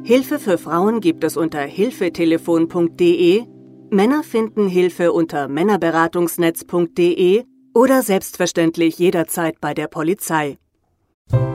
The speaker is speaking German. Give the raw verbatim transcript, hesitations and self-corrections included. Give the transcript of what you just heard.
Hilfe für Frauen gibt es unter hilfetelefon punkt de, Männer finden Hilfe unter männerberatungsnetz punkt de oder selbstverständlich jederzeit bei der Polizei.